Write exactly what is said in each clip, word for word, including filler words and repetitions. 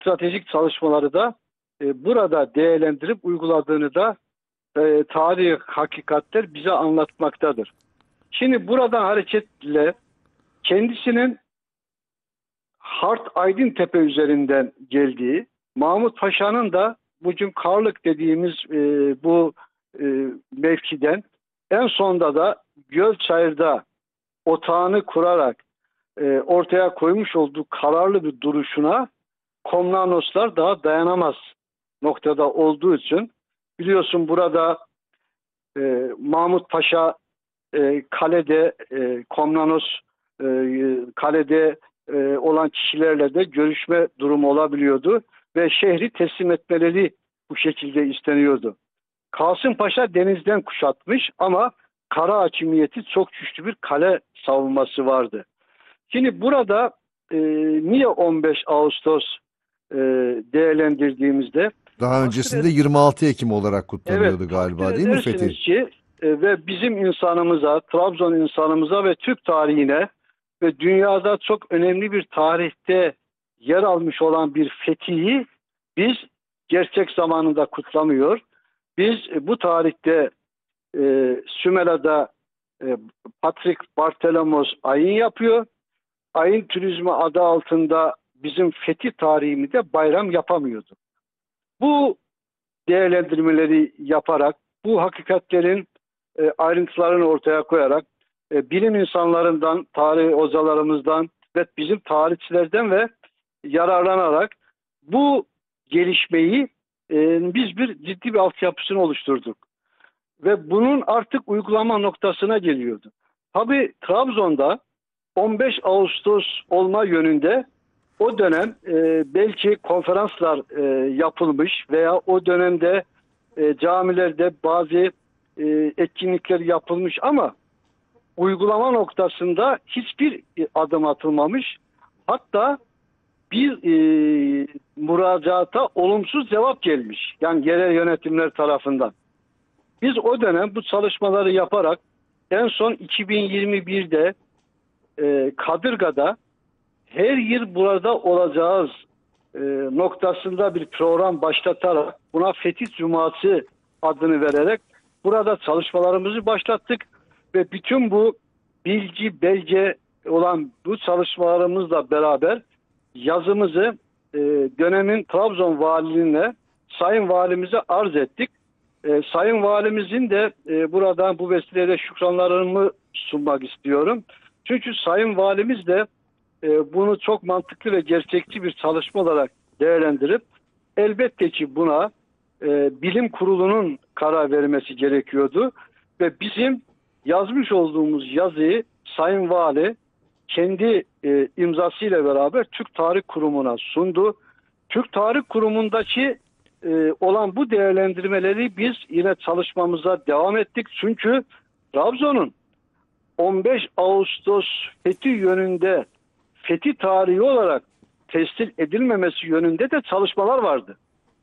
stratejik çalışmaları da e, burada değerlendirip uyguladığını da e, tarihi hakikatler bize anlatmaktadır. Şimdi buradan hareketle kendisinin Hart Aydıntepe üzerinden geldiği, Mahmut Paşa'nın da bugün Karlık dediğimiz e, bu e, mevkiden en sonda da Gölçayır'da otağını kurarak e, ortaya koymuş olduğu kararlı bir duruşuna Komnenoslar daha dayanamaz noktada olduğu için biliyorsun burada e, Mahmut Paşa e, kalede e, Komnenos e, kalede e, olan kişilerle de görüşme durumu olabiliyordu ve şehri teslim etmeleri bu şekilde isteniyordu. Kasım Paşa denizden kuşatmış ama kara hakimiyeti çok güçlü bir kale savunması vardı. Şimdi burada e, niye on beş Ağustos e, değerlendirdiğimizde Daha öncesinde yirmi altı Ekim olarak kutlanıyordu evet, galiba, değil mi Fethi? Ki, e, ve bizim insanımıza, Trabzon insanımıza ve Türk tarihine ve dünyada çok önemli bir tarihte yer almış olan bir fethiyi biz gerçek zamanında kutlamıyor. Biz e, bu tarihte e, Sümela'da e, Patrik Bartolomos ayin yapıyor. Ayin turizmi adı altında bizim fethi tarihimizde bayram yapamıyordu. Bu değerlendirmeleri yaparak, bu hakikatlerin e, ayrıntılarını ortaya koyarak e, bilim insanlarından, tarih hocalarımızdan ve bizim tarihçilerden ve yararlanarak bu gelişmeyi e, biz bir ciddi bir altyapısını oluşturduk. Ve bunun artık uygulama noktasına geliyordu. Tabii Trabzon'da on beş Ağustos olma yönünde o dönem e, belki konferanslar e, yapılmış veya o dönemde e, camilerde bazı e, etkinlikler yapılmış ama uygulama noktasında hiçbir adım atılmamış. Hatta bir e, müracaata olumsuz cevap gelmiş. Yani yerel yönetimler tarafından. Biz o dönem bu çalışmaları yaparak en son iki bin yirmi birde e, Kadırga'da her yıl burada olacağız e, noktasında bir program başlatarak buna Fetih Cuması adını vererek burada çalışmalarımızı başlattık ve bütün bu bilgi, belge olan bu çalışmalarımızla beraber yazımızı e, dönemin Trabzon valiliğine, Sayın Valimize arz ettik. E, Sayın Valimizin de e, buradan bu vesileyle şükranlarımı sunmak istiyorum. Çünkü Sayın Valimiz de e, bunu çok mantıklı ve gerçekçi bir çalışma olarak değerlendirip elbette ki buna e, bilim kurulunun karar vermesi gerekiyordu. Ve bizim yazmış olduğumuz yazıyı Sayın Vali kendi e, imzasıyla beraber Türk Tarih Kurumu'na sundu. Türk Tarih Kurumu'ndaki e, olan bu değerlendirmeleri biz yine çalışmamıza devam ettik. Çünkü Trabzon'un on beş Ağustos fethi yönünde fethi tarihi olarak tescil edilmemesi yönünde de çalışmalar vardı.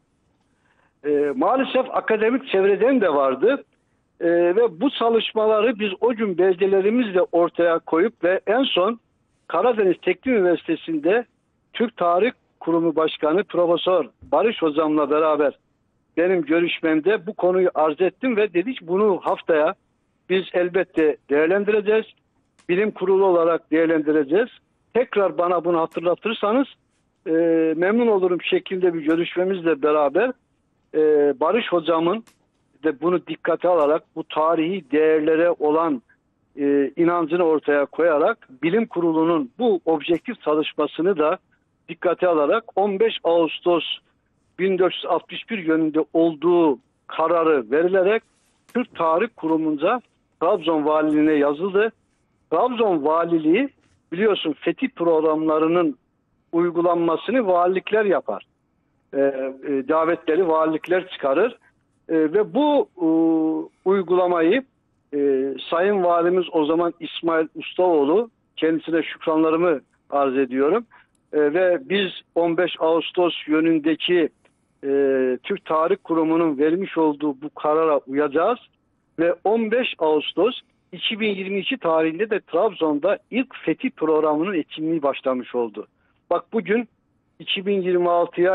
E, maalesef akademik çevreden de vardı. E, ve bu çalışmaları biz o gün belgelerimizle ortaya koyup ve en son Karadeniz Teknik Üniversitesi'nde Türk Tarih Kurumu Başkanı Profesör Barış Hocam'la beraber benim görüşmemde bu konuyu arz ettim ve dedik bunu haftaya biz elbette değerlendireceğiz. Bilim kurulu olarak değerlendireceğiz. Tekrar bana bunu hatırlatırsanız e, memnun olurum şeklinde bir görüşmemizle beraber e, Barış Hocam'ın de bunu dikkate alarak bu tarihi değerlere olan e, inancını ortaya koyarak bilim kurulunun bu objektif çalışmasını da dikkate alarak on beş Ağustos bin dört yüz altmış bir yönünde olduğu kararı verilerek Türk Tarih Kurumu'nca Trabzon Valiliğine yazıldı. Trabzon Valiliği biliyorsun fetih programlarının uygulanmasını valilikler yapar. E, e, davetleri valilikler çıkarır. E, ve bu e, uygulamayı e, Sayın Valimiz o zaman İsmail Ustaoğlu, kendisine şükranlarımı arz ediyorum. E, ve biz on beş Ağustos yönündeki e, Türk Tarih Kurumu'nun vermiş olduğu bu karara uyacağız. Ve on beş Ağustos iki bin yirmi iki tarihinde de Trabzon'da ilk fetih programının etkinliği başlamış oldu. Bak bugün iki bin yirmi altıya